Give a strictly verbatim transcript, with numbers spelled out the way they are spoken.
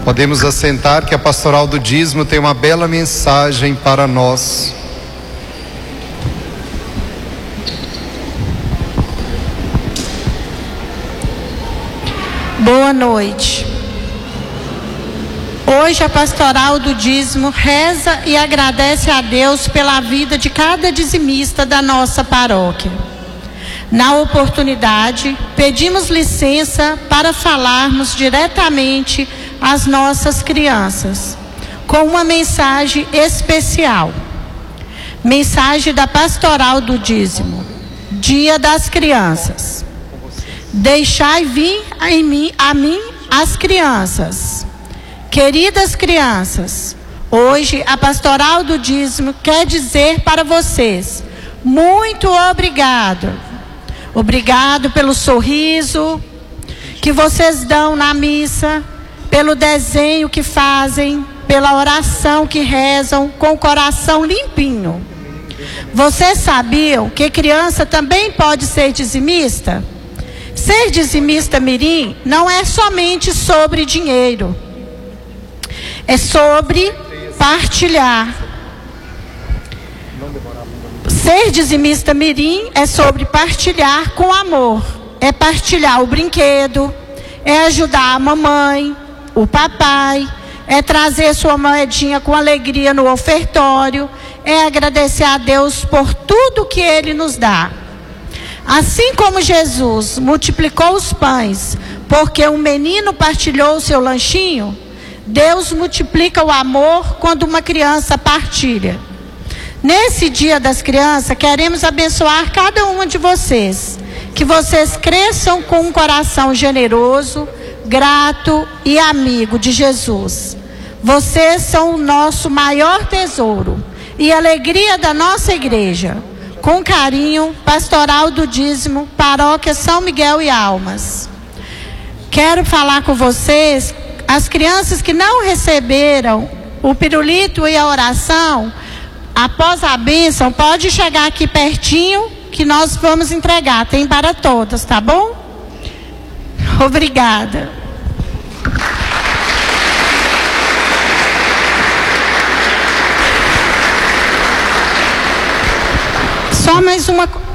Podemos assentar que a Pastoral do Dízimo tem uma bela mensagem para nós. Boa noite. Hoje a Pastoral do Dízimo reza e agradece a Deus pela vida de cada dizimista da nossa paróquia. Na oportunidade, pedimos licença para falarmos diretamente às nossas crianças, com uma mensagem especial. Mensagem da Pastoral do Dízimo, Dia das Crianças. Deixai vir em mim, a mim as crianças. Queridas crianças, hoje a Pastoral do Dízimo quer dizer para vocês, muito obrigado. Obrigado pelo sorriso que vocês dão na missa, pelo desenho que fazem, pela oração que rezam com o coração limpinho. Vocês sabiam que criança também pode ser dizimista? Ser dizimista mirim não é somente sobre dinheiro. É sobre partilhar. Ser dizimista mirim é sobre partilhar com amor. É partilhar o brinquedo, é ajudar a mamãe, o papai, é trazer sua moedinha com alegria no ofertório, é agradecer a Deus por tudo que Ele nos dá. Assim como Jesus multiplicou os pães, porque um menino partilhou o seu lanchinho, Deus multiplica o amor quando uma criança partilha. Nesse Dia das Crianças, queremos abençoar cada uma de vocês. Que vocês cresçam com um coração generoso, grato e amigo de Jesus. Vocês são o nosso maior tesouro e alegria da nossa igreja. Com carinho, Pastoral do Dízimo, Paróquia São Miguel e Almas. Quero falar com vocês, as crianças que não receberam o pirulito e a oração, após a bênção, pode chegar aqui pertinho que nós vamos entregar. Tem para todas, tá bom? Obrigada. Só mais uma coisa.